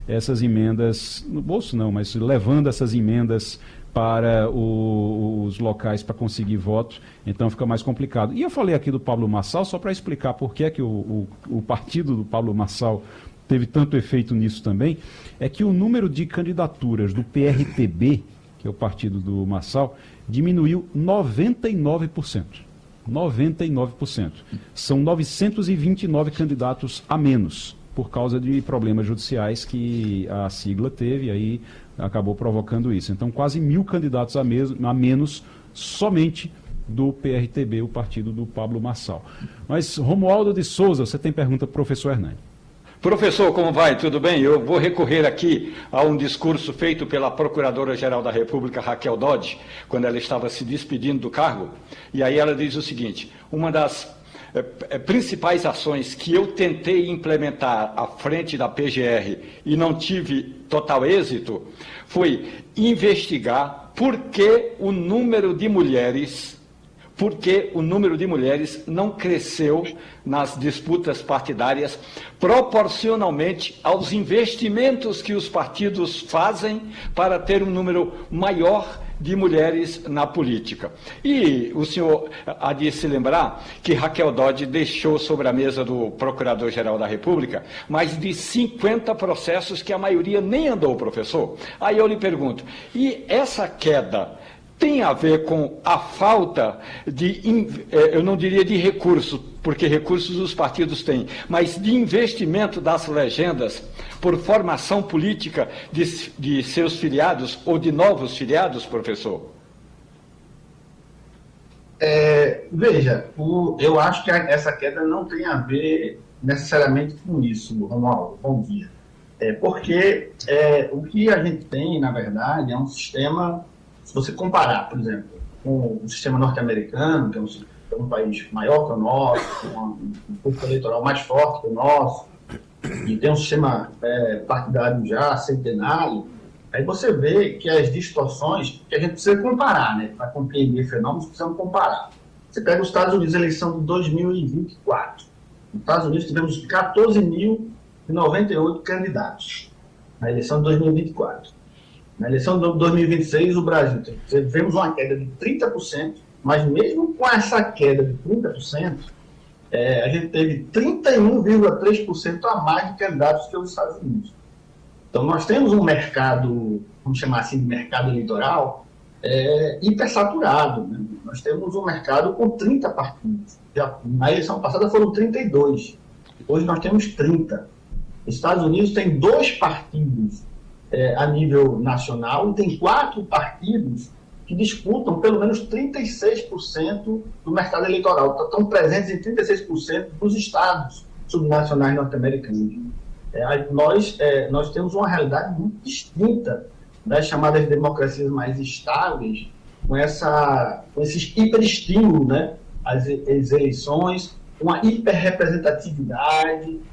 essas emendas, no bolso não, mas levando essas emendas para os locais para conseguir votos, então fica mais complicado. E eu falei aqui do Pablo Marçal, só para explicar por que é que o partido do Pablo Marçal teve tanto efeito nisso também, é que o número de candidaturas do PRTB, que é o partido do Marçal, diminuiu 99%. 99%. São 929 candidatos a menos, por causa de problemas judiciais que a sigla teve, e aí acabou provocando isso. Então, quase 1.000 candidatos a menos somente do PRTB, o partido do Pablo Marçal. Mas, Romualdo de Souza, você tem pergunta para o professor Hernani. Professor, como vai? Tudo bem? Eu vou recorrer aqui a um discurso feito pela Procuradora-Geral da República, Raquel Dodge, quando ela estava se despedindo do cargo. E aí ela diz o seguinte: uma das principais ações que eu tentei implementar à frente da PGR e não tive total êxito foi investigar por que o número de mulheres não cresceu nas disputas partidárias proporcionalmente aos investimentos que os partidos fazem para ter um número maior de mulheres na política. E o senhor há de se lembrar que Raquel Dodge deixou sobre a mesa do Procurador-Geral da República mais de 50 processos que a maioria nem andou, professor. Aí eu lhe pergunto, e essa queda tem a ver com a falta eu não diria de recursos, porque recursos os partidos têm, mas de investimento das legendas por formação política de seus filiados ou de novos filiados, professor? Veja, eu acho que essa queda não tem a ver necessariamente com isso, Romualdo. Bom dia. Porque o que a gente tem, na verdade, é um sistema. Se você comparar, por exemplo, com o sistema norte-americano, que é um país maior que o nosso, com um corpo eleitoral mais forte que o nosso, e tem um sistema partidário já centenário, aí você vê que as distorções, que a gente precisa comparar, né? Para compreender fenômenos, precisamos comparar. Você pega os Estados Unidos, eleição de 2024. Nos Estados Unidos tivemos 14.098 candidatos na eleição de 2024. Na eleição de 2026, o Brasil tivemos uma queda de 30%, mas mesmo com essa queda de 30%, a gente teve 31,3% a mais de candidatos que os Estados Unidos. Então, nós temos um mercado, vamos chamar assim de mercado eleitoral, hipersaturado, né? Nós temos um mercado com 30 partidos. Na eleição passada foram 32. Hoje nós temos 30. Os Estados Unidos tem 2 partidos a nível nacional e tem 4 partidos que disputam pelo menos 36% do mercado eleitoral. Estão presentes em 36% dos estados subnacionais norte-americanos. Nós temos uma realidade muito distinta das chamadas democracias mais estáveis, com esses hiperestímulos, né? As eleições, uma hiperrepresentatividade.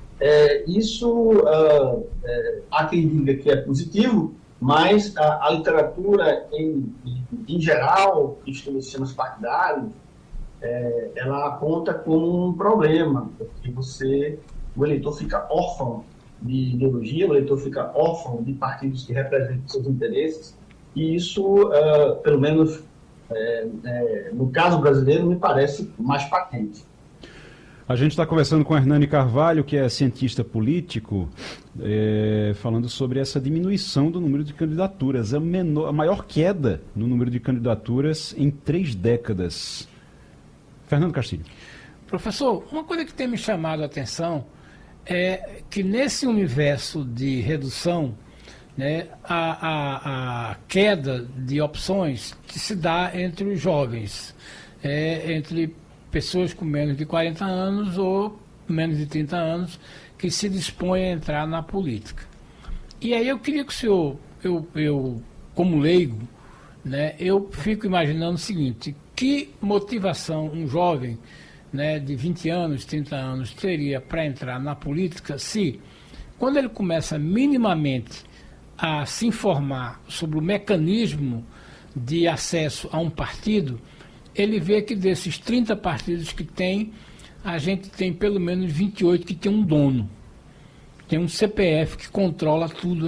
Há quem diga que é positivo, mas a literatura, em geral, que estuda sistemas partidários, ela aponta como um problema, porque o eleitor fica órfão de ideologia, o eleitor fica órfão de partidos que representam seus interesses, e isso, pelo menos no caso brasileiro, me parece mais patente. A gente está conversando com Hernani Carvalho, que é cientista político, falando sobre essa diminuição do número de candidaturas, a maior queda no número de candidaturas em 3 décadas. Fernando Castilho. Professor, uma coisa que tem me chamado a atenção é que nesse universo de redução, né, a queda de opções que se dá entre os jovens, entre pessoas com menos de 40 anos ou menos de 30 anos que se dispõem a entrar na política. E aí eu queria que o senhor, eu como leigo, né, eu fico imaginando o seguinte: que motivação um jovem, né, de 20 anos, 30 anos teria para entrar na política se, quando ele começa minimamente a se informar sobre o mecanismo de acesso a um partido, ele vê que desses 30 partidos que tem, a gente tem pelo menos 28 que tem um dono. tem um CPF que controla tudo